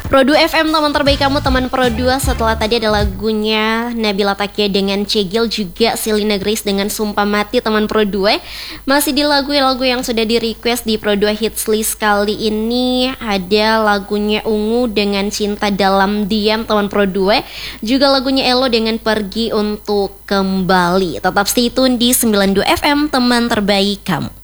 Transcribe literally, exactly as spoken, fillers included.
Pro dua F M teman terbaik kamu, teman Pro dua. Setelah tadi ada lagunya Nabila Takia dengan Cegil, juga Selena Grace dengan Sumpah Mati teman Pro dua. Masih di lagu-lagu yang sudah di request di Pro dua Hits List kali ini. Ada lagunya Ungu dengan Cinta Dalam Diam teman Pro dua. Juga lagunya Elo dengan Pergi Untuk Kembali. Tetap stay tune di sembilan puluh dua F M teman terbaik kamu.